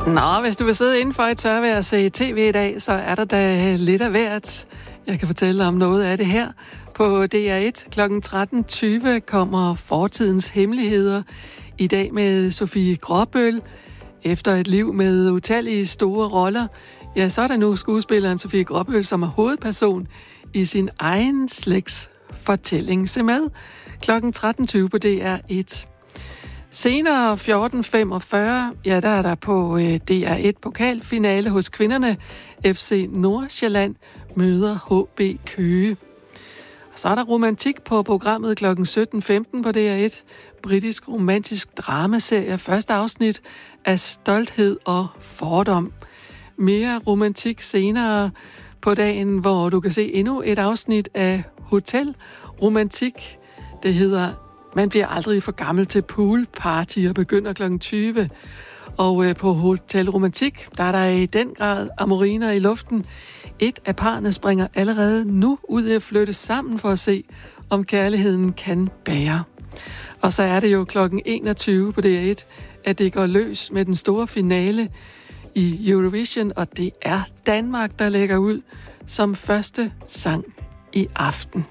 Nå, hvis du vil sidde indenfor i tørvejr og se tv i dag, så er der da lidt af hvert. Jeg kan fortælle om noget af det her. På DR1 kl. 13.20 kommer Fortidens Hemmeligheder. I dag med Sofie Gråbøl. Efter et liv med utallige store roller, ja, så er der nu skuespilleren Sofie Gråbøl, som er hovedperson i sin egen slægts fortælling. Se med kl. 13.20 på DR1. Senere 14.45, ja, der er der på DR1 pokalfinale hos kvinderne. FC Nordsjælland møder HB Køge. Og så er der romantik på programmet kl. 17.15 på DR1. Britisk romantisk dramaserie, første afsnit af Stolthed og Fordom. Mere romantik senere på dagen, hvor du kan se endnu et afsnit af Hotel Romantik. Det hedder Man bliver aldrig for gammel til poolparty og begynder kl. 20. Og på Hotel Romantik, der er der i den grad amoriner i luften. Et af parerne springer allerede nu ud i at flytte sammen for at se, om kærligheden kan bære. Og så er det jo kl. 21 på DR1, at det går løs med den store finale i Eurovision, og det er Danmark, der lægger ud som første sang i aften.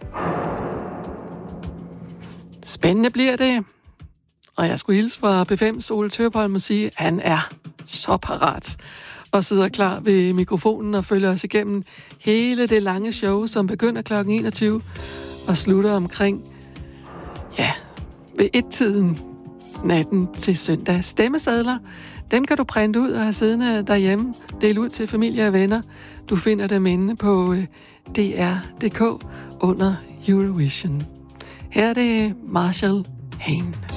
Spændende bliver det. Og jeg skulle hilse fra P5's Ole Tøberholm og sige, at han er så parat og sidder klar ved mikrofonen og følger os igennem hele det lange show, som begynder kl. 21 og slutter omkring, ja, ved 1-tiden natten til søndag. Stemmesedler, dem kan du printe ud og have siddende derhjemme. Del ud til familie og venner. Du finder dem inde på dr.dk under Eurovision. Her er det Marshall Hane.